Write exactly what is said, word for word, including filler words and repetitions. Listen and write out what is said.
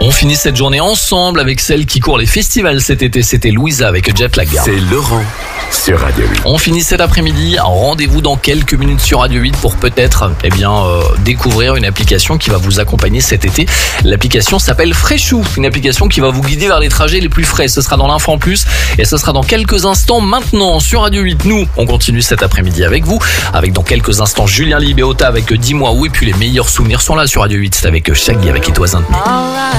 On finit cette journée ensemble avec celle qui court les festivals cet été. C'était Louisa avec Jetlag. C'est Laurent sur Radio huit. On finit cet après-midi. Rendez-vous dans quelques minutes sur Radio huit pour peut-être eh bien, euh, découvrir une application qui va vous accompagner cet été. L'application s'appelle Freshoo, une application qui va vous guider vers les trajets les plus frais. Ce sera dans l'info en plus et ce sera dans quelques instants maintenant sur Radio huit. Nous, on continue cet après-midi avec vous, avec dans quelques instants Julien Libéota avec Dis-moi où et puis les meilleurs souvenirs sont là sur Radio huit. C'est avec Shaggy avec It Wasn't Me.